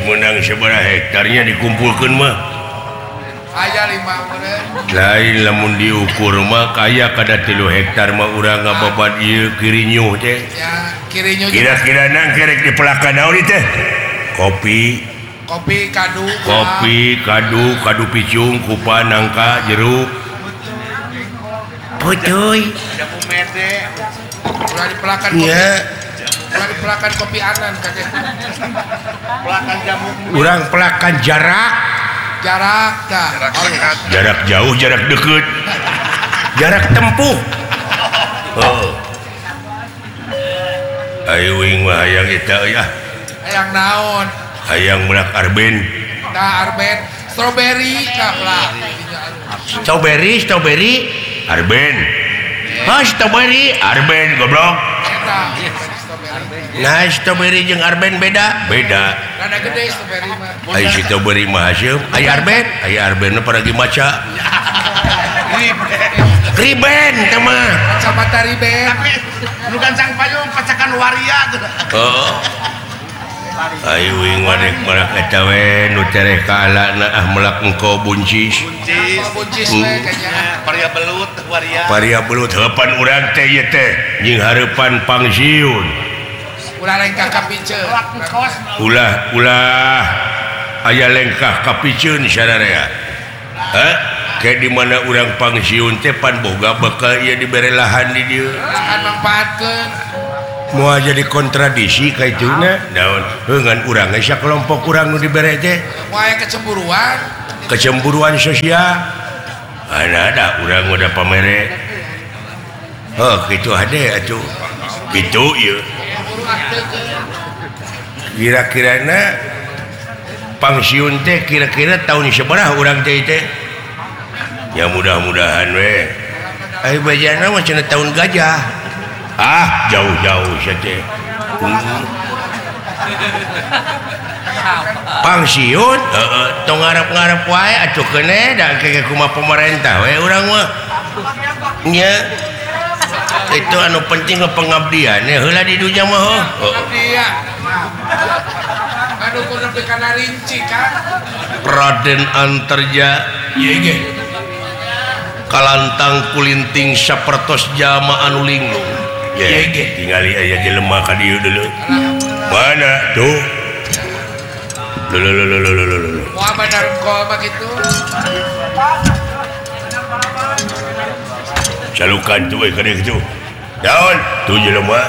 menang seberapa hektarnya dikumpulkan mah aya 5 lain lamun diukur mah kaya kada 3 hektar mah urang ngababat ieu kirinyuh teh ya kirinyuh kira-kira nang kerek dipelakan naon teh kopi kadu picung kupa nangka jeruk putuy ulah dipelakan kopi ulah dipelakan kopi anan kadeh pelakan jamu urang pelakan jarak dah jarak jauh jarak dekat jarak tempuh ayo wing mah hayang eta ya hayang naon hayang meulak arben strawberry kaplah strawberry arben strawberry arben goblok nah strawberry jeung arben beda rada gede strawberry mah ai strawberry mah hasil ai arben na paragi maca riben mah kacamata riben tapi nu gancang payung pacakan waria ayo wing marek eta we nu tereh kaalana melak engko buncis we kayaknya paria belut heupan urang teh ieu teh jeung hareupan pangsiun ulah lengkah kapiceun ulah aya lengkah kapiceun sadarea kayak di mana urang pangsiun teh pan boga bakal ieu dibere lahan di dieu lahan mangpaatkeun moal jadi kontradisi ka ituna naon ngan urang aya kelompok urang nu dibere teh moal aya kecemburuan sosial ada urang udah pamere kitu hade atuh kitu ieu kira-kirana pangsiun teh kira-kira tahun sabaraha urang teh ya mudah-mudahan we ai bajana mah cenah tahun gajah jauh-jauh saja pangsiun tong ngarep-ngarep wae atuh keneh da keke kumaha pemerintah we urang mah nya itu anu penting pengabdian heula di dunya mah pengabdian aduh kudu kana rinci kan Raden Antarja ieu ge kalantang kulinting sapertos jama anu linglung ieu ge tingali aya jelema ka dieu dulu mana tuh lho moal bener kol mah kitu calukan tuh we kadeh kitu daun tuh jelema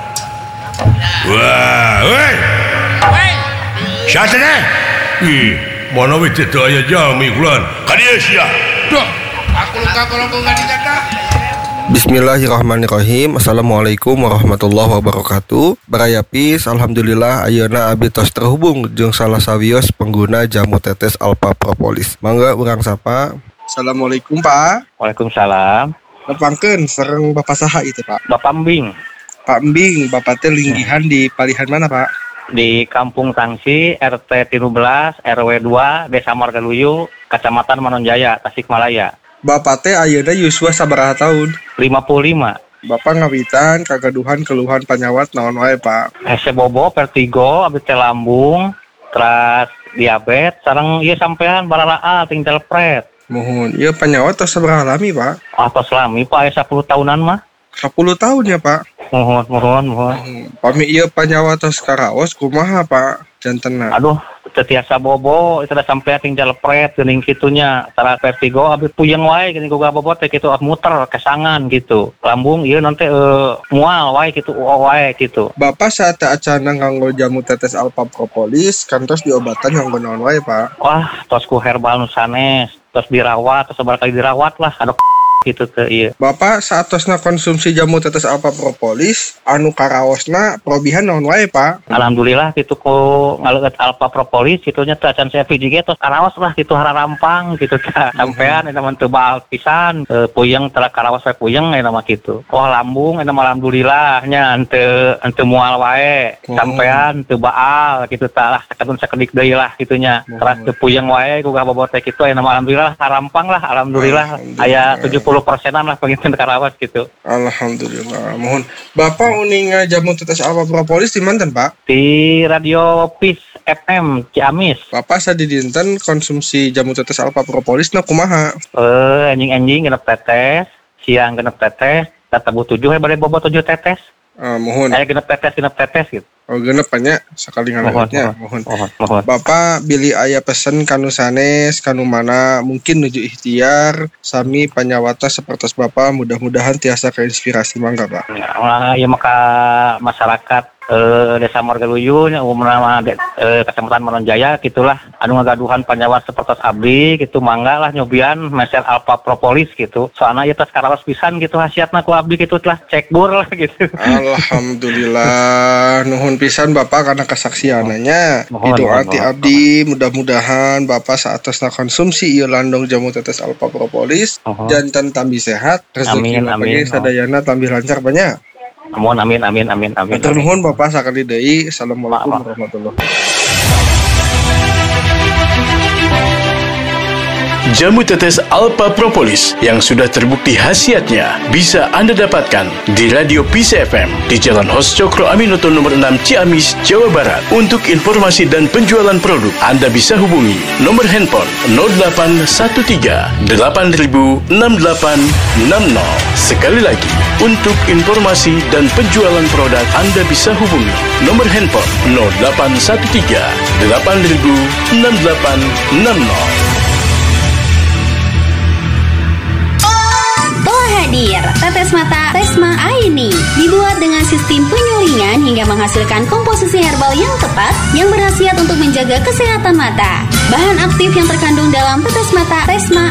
wah weh satene mana we teh aya jami kulan ka dieu sia duh aku luka kolongku enggak dijaga. Bismillahirrahmanirrahim. Assalamualaikum warahmatullahi wabarakatuh. Barayapis, alhamdulillah ayeuna abdi tos terhubung jeung salah sawios pengguna jamu tetes Alpha Propolis. Mangga urang sapa. Assalamualaikum Pak. Waalaikumsalam. Nepangkeun sareng Bapak saha itu Pak? Bapak Mbing. Pak Mbing, Bapak teh linggihan di palihan mana Pak? Di Kampung Tangsi, RT 13, RW 2, Desa Margaluyu, Kecamatan Manonjaya, Tasikmalaya. Bapak teh ayeuna yuswa sabaraha tahun? 55. Bapak ngawitan kagaduhan keluhan panyawat naon wae Pak? Hese bobo, vertigo, abdi teh lambung, terus diabetes, sareng ieu sampean baralaa tinggal pret. Mohon, ieu panyawat tos sabaraha lami Pak? Tos lami Pak, 10 tahunan mah. 10 tahun ya Pak? Mohon. Pami ieu panyawat tos karaos kumaha Pak? Jantenna. Aduh, tetiasa bobo, itu udah sampai tinggal pret geuning kitunya. Tara vertigo abis puyeng wae geuning goga bobot teh kitu muter kesangan gitu. Lambung ieu nanti mual wae kitu wae gitu. Bapak saat acana nganggo jamu tetes Alpha Propolis kantos diobatan nganggo naon wae Pak? Wah, tos ku herbal nu sanes, tos dirawat, tos sabar kali dirawat lah. Aduh gitu teh ieu. Bapak saatosna konsumsi jamu tetes Alpha Propolis anu karaosna probihan naon wae Pak? Alhamdulillah kitu ku ngaleueut Alpha Propolis kitunya teh acan saya VJG tos karaos lah kitu hararampang gitu teh. Sampean eta mah teu baal pisan, puyeng tara karaos we puyeng eta mah kitu. Wah lambung eta mah alhamdulillah nya henteu mual wae. Sampean teu baal kitu tah lah sakadun sakedik deui lah kitunya. Tara teu puyeng wae ku gabobot teh kitu aya mah alhamdulillah harampang lah alhamdulillah aya 70 10%-an lah penginten Karawas gitu. Alhamdulillah. Mohon Bapak uninga jamu tetes Alpha Propolis di manten Pak? Di Radio Peace FM Ciamis. Bapak sadi dinten konsumsi jamu tetes Alpha Propolis na kumaha? Anjing genep tetes, siang genep tetes, tabu 7 balik bobot 7 tetes. Mohon. Genep tetes gitu. Oh genep banyak sekali ngalamatnya. Mohon. Mohon. Bapak bilih aya pesen kanu sanes kanu mana mungkin nuju ikhtiar sami panyawata seperti Bapak mudah-mudahan tiasa keinspirasi mangga Pak. Ya maka masyarakat Desa Margaluyu umumna Kecamatan Maronjaya gitulah anu ngagaduhan panyawat seperti abdi gitu mangga lah nyobian meser Alpha Propolis gitu soalnya ieu teh karawas pisan gitu hasiatna ku abdi gitu telah cekbur lah gitu. Alhamdulillah nuhun pisan Bapak karena kesaksiananya didoati abdi mudah-mudahan Bapak saatosna konsumsi ieu landong jamu tetes Alpha Propolis janten tambi sehat rezeki bagi sadayana tambi lancar banyak. Amin. Matur nuhun Bapak sakali deui. Assalamualaikum warahmatullahi Jamu tetes Alpha Propolis yang sudah terbukti khasiatnya bisa Anda dapatkan di Radio Peace FM di Jalan Hos Cokro Aminoto nomor 6 Ciamis, Jawa Barat. Untuk informasi dan penjualan produk, Anda bisa hubungi nomor handphone 0813 8000 6860. Sekali lagi, untuk informasi dan penjualan produk, Anda bisa hubungi nomor handphone 0813 8000 6860. Hadir, tetes mata Resma Aini dibuat dengan sistem penyulingan hingga menghasilkan komposisi herbal yang tepat yang berkhasiat untuk menjaga kesehatan mata. Bahan aktif yang terkandung dalam tetes mata Resma